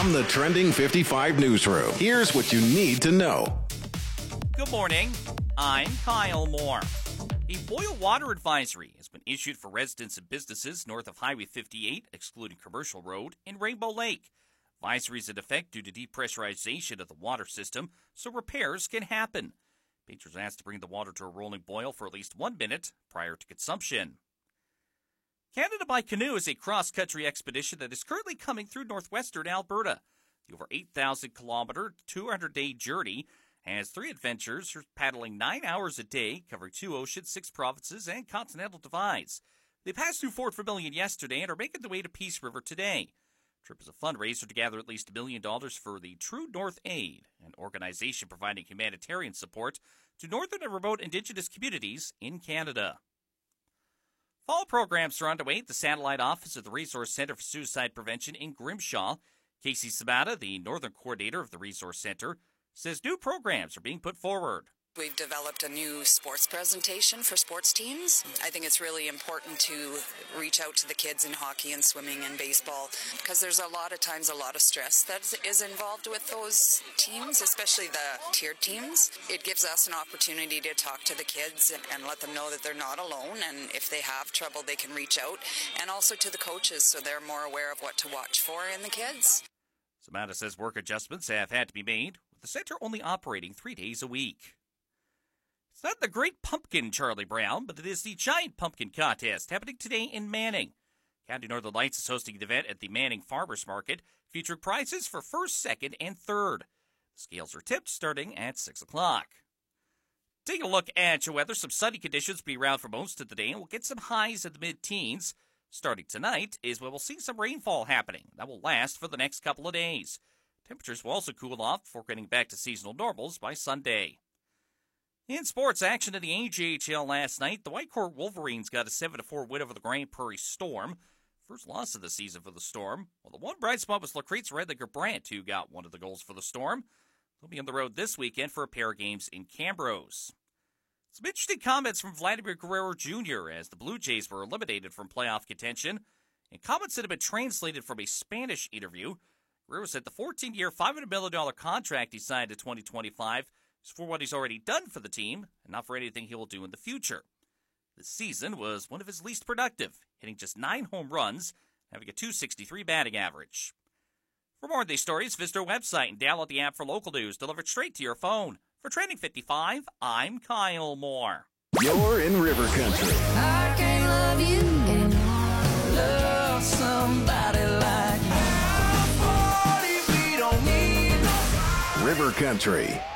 From the Trending 55 newsroom, here's what you need to know. Good morning. I'm Kyle Moore. A boil water advisory has been issued for residents and businesses north of Highway 58, excluding Commercial Road, in Rainbow Lake. Advisory is in effect due to depressurization of the water system, so repairs can happen. Patrons are asked to bring the water to a rolling boil for at least 1 minute prior to consumption. Canada by Canoe is a cross-country expedition that is currently coming through northwestern Alberta. The over 8,000-kilometer, 200-day journey has 3 adventures, paddling 9 hours a day, covering 2 oceans, 6 provinces, and continental divides. They passed through Fort Vermilion yesterday and are making their way to Peace River today. The trip is a fundraiser to gather at least $1 million for the True North Aid, an organization providing humanitarian support to northern and remote Indigenous communities in Canada. Fall programs are underway at the satellite office of the Resource Center for Suicide Prevention in Grimshaw. Casey Sabata, the northern coordinator of the Resource Center, says new programs are being put forward. We've developed a new sports presentation for sports teams. I think it's really important to reach out to the kids in hockey and swimming and baseball because there's a lot of times a lot of stress that is involved with those teams, especially the tiered teams. It gives us an opportunity to talk to the kids and let them know that they're not alone, and if they have trouble they can reach out, and also to the coaches so they're more aware of what to watch for in the kids. Samantha says work adjustments have had to be made, with the center only operating 3 days a week. It's not the Great Pumpkin, Charlie Brown, but it is the Giant Pumpkin Contest happening today in Manning. County Northern Lights is hosting the event at the Manning Farmers Market, featuring prizes for first, second, and third. The scales are tipped starting at 6 o'clock. Taking a look at your weather, some sunny conditions will be around for most of the day, and we'll get some highs in the mid-teens. Starting tonight is when we'll see some rainfall happening. That will last for the next couple of days. Temperatures will also cool off before getting back to seasonal normals by Sunday. In sports action in the AJHL last night, the Whitecourt Wolverines got a 7-4 win over the Grand Prairie Storm. First loss of the season for the Storm. Well, the one bright spot was Lacrete's Redlinger Brandt, who got one of the goals for the Storm. They'll be on the road this weekend for a pair of games in Camrose. Some interesting comments from Vladimir Guerrero Jr. as the Blue Jays were eliminated from playoff contention, and comments that have been translated from a Spanish interview. Guerrero said the 14-year, $500 million contract he signed in 2025 is for what he's already done for the team and not for anything he will do in the future. This season was one of his least productive, hitting just 9 home runs, having a .263 batting average. For more of these stories, visit our website and download the app for local news delivered straight to your phone. For Trending 55, I'm Kyle Moore. You're in River Country. I can't love you anymore. Love somebody like you. What if we don't need nobody? River Country.